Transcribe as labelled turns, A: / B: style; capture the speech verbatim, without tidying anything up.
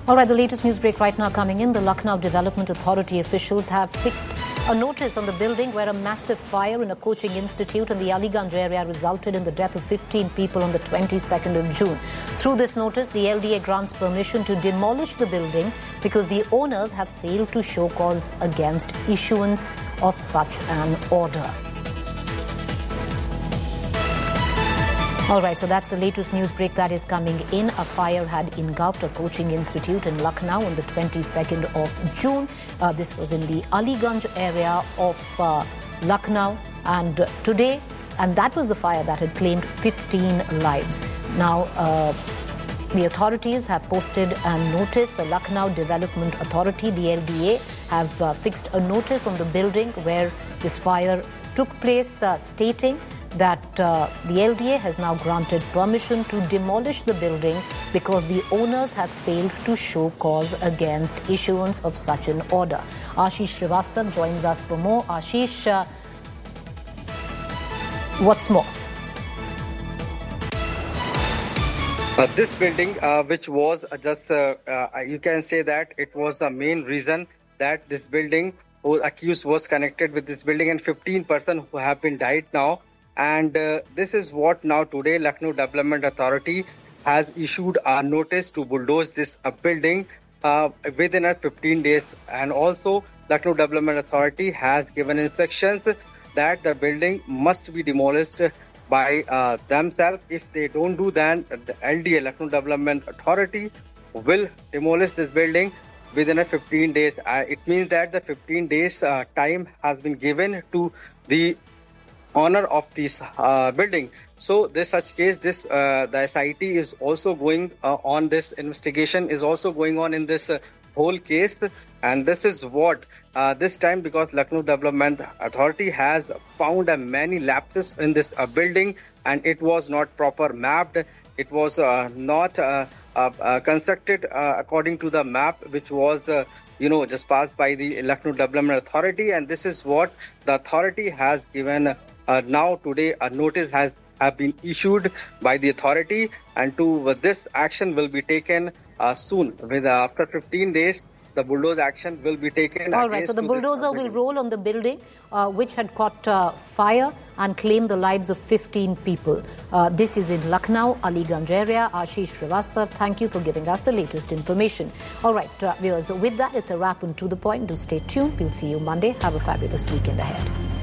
A: All right, the latest news break right now coming in. The Lucknow Development Authority officials have fixed a notice on the building where a massive fire in a coaching institute in the Aliganj area resulted in the death of fifteen people on the twenty-second of June. Through this notice, the L D A grants permission to demolish the building because the owners have failed to show cause against issuance of such an order. All right, so that's the latest news break that is coming in. A fire had engulfed a coaching institute in Lucknow on the twenty-second of June. Uh, this was in the Aliganj area of uh, Lucknow. And uh, today, and that was the fire that had claimed fifteen lives. Now, uh, the authorities have posted a notice. The Lucknow Development Authority, the L D A, have uh, fixed a notice on the building where this fire took place, uh, stating that uh, the L D A has now granted permission to demolish the building because the owners have failed to show cause against issuance of such an order. Ashish Srivastava joins us for more. Ashish, uh, what's more?
B: Uh, this building, uh, which was just, uh, uh, you can say that it was the main reason that this building, who accused was connected with this building, and fifteen persons who have been died now. And uh, this is what now today Lucknow Development Authority has issued a notice to bulldoze this uh, building uh, within a fifteen days. And also Lucknow Development Authority has given instructions that the building must be demolished by uh, themselves. If they don't do that, the L D A, Lucknow Development Authority, will demolish this building within a fifteen days. Uh, it means that the fifteen days uh, time has been given to the owner of this uh, building. So this such case, this uh, the S I T is also going uh, on this investigation, is also going on in this uh, whole case. And this is what uh, this time, because Lucknow Development Authority has found uh, many lapses in this uh, building, and it was not proper mapped. It was uh, not uh, uh, uh, constructed uh, according to the map, which was uh, you know just passed by the Lucknow Development Authority. And this is what the authority has given. Uh, now today a notice has have been issued by the authority, and to uh, this action will be taken uh, soon. With uh, after fifteen days, the bulldozer action will be taken.
A: All right, so the bulldozer will roll on the building uh, which had caught uh, fire and claim the lives of fifteen people. Uh, this is in Lucknow, Aliganj area. Ashish Srivastava, thank you for giving us the latest information. All right, uh, viewers, with that, it's a wrap and to the point. Do stay tuned. We'll see you Monday. Have a fabulous weekend ahead.